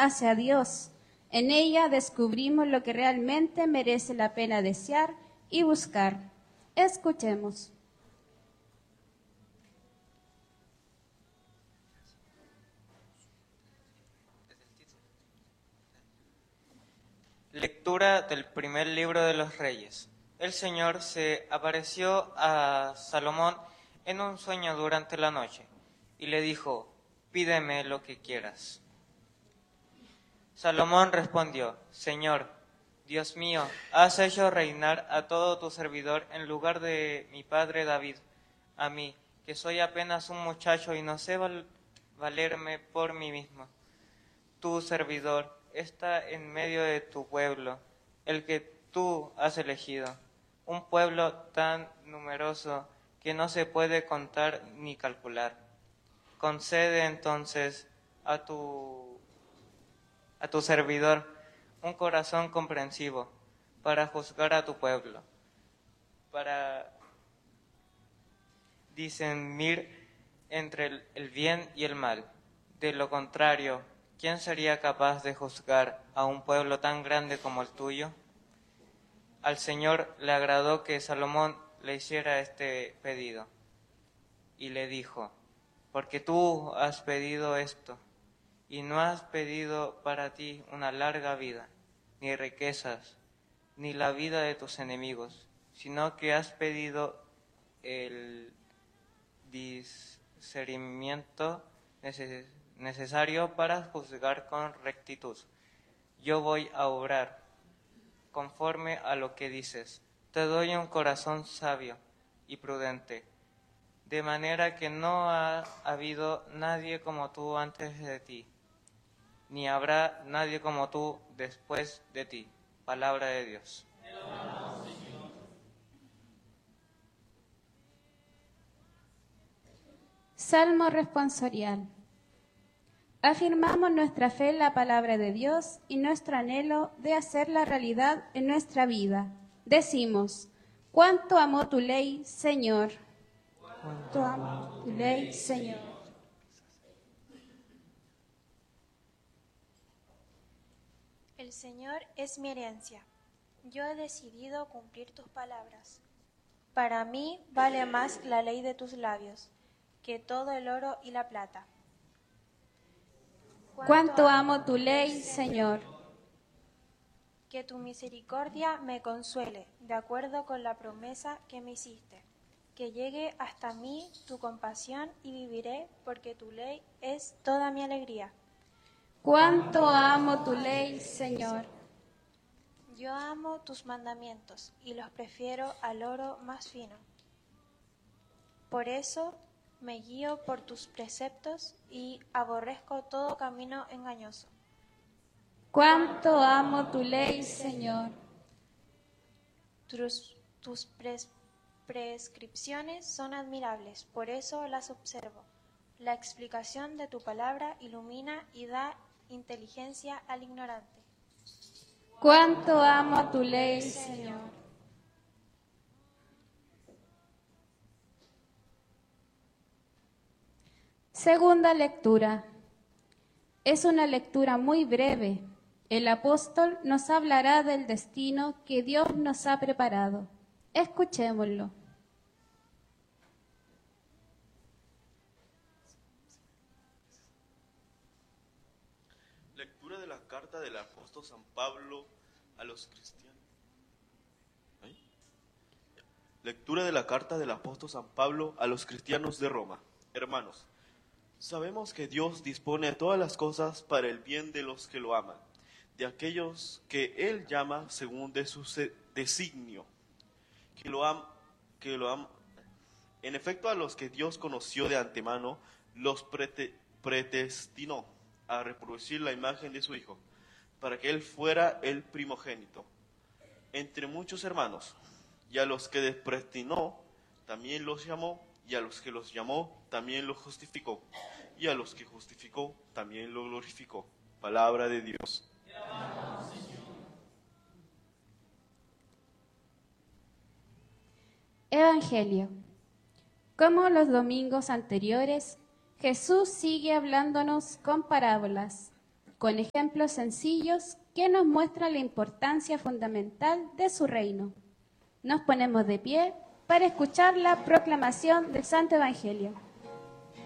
hacia Dios. En ella descubrimos lo que realmente merece la pena desear y buscar. Escuchemos. Lectura del primer libro de los Reyes. El Señor se apareció a Salomón en un sueño durante la noche y le dijo: «Pídeme lo que quieras». Salomón respondió: «Señor, Dios mío, has hecho reinar a todo tu servidor en lugar de mi padre David, a mí, que soy apenas un muchacho y no sé valerme por mí mismo. Tu servidor está en medio de tu pueblo, el que tú has elegido, un pueblo tan numeroso que no se puede contar ni calcular. Concede entonces a tu servidor un corazón comprensivo para juzgar a tu pueblo, para discernir entre el bien y el mal. De lo contrario, ¿quién sería capaz de juzgar a un pueblo tan grande como el tuyo?». Al Señor le agradó que Salomón le hiciera este pedido y le dijo: «Porque tú has pedido esto, y no has pedido para ti una larga vida, ni riquezas, ni la vida de tus enemigos, sino que has pedido el discernimiento necesario para juzgar con rectitud. Yo voy a obrar conforme a lo que dices. Te doy un corazón sabio y prudente, de manera que no ha habido nadie como tú antes de ti, ni habrá nadie como tú después de ti». Palabra de Dios. Salmo responsorial. Afirmamos nuestra fe en la palabra de Dios y nuestro anhelo de hacerla realidad en nuestra vida. Decimos: «¿Cuánto amo tu ley, Señor? ¿Cuánto amo tu ley, Señor?». El Señor es mi herencia. Yo he decidido cumplir tus palabras. Para mí vale más la ley de tus labios que todo el oro y la plata. «Cuánto amo tu ley, Señor». Que tu misericordia me consuele, de acuerdo con la promesa que me hiciste. Que llegue hasta mí tu compasión y viviré, porque tu ley es toda mi alegría. «Cuánto amo tu ley, Señor». Yo amo tus mandamientos y los prefiero al oro más fino. Por eso me guío por tus preceptos y aborrezco todo camino engañoso. «Cuánto amo tu ley, Señor». Tus prescripciones son admirables, por eso las observo. La explicación de tu palabra ilumina y da inteligencia al ignorante. «Cuánto amo tu ley, Señor». Segunda lectura. Es una lectura muy breve. El apóstol nos hablará del destino que Dios nos ha preparado. Escuchémoslo. Lectura de la carta del apóstol San Pablo a los cristianos. Lectura de la carta del apóstol San Pablo a los cristianos de Roma. Hermanos, sabemos que Dios dispone todas las cosas para el bien de los que lo aman, de aquellos que Él llama según de su designio, que lo aman. En efecto, a los que Dios conoció de antemano, los predestinó a reproducir la imagen de su Hijo, para que Él fuera el primogénito entre muchos hermanos. Y a los que predestinó, también los llamó, y a los que los llamó, también los justificó, y a los que justificó, también lo glorificó. Palabra de Dios. Evangelio. Como los domingos anteriores, Jesús sigue hablándonos con parábolas. con ejemplos sencillos que nos muestran la importancia fundamental de su reino. Nos ponemos de pie para escuchar la proclamación del Santo Evangelio.